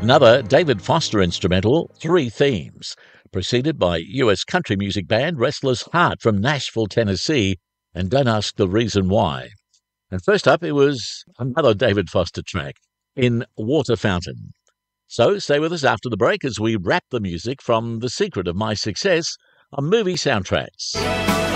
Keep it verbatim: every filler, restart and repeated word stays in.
Another David Foster instrumental, Three Themes, preceded by U S country music band Restless Heart from Nashville, Tennessee, and Don't Ask the Reason Why. And first up, it was another David Foster track, In Water Fountain. So stay with us after the break as we wrap the music from The Secret of My Success on Movie Soundtracks.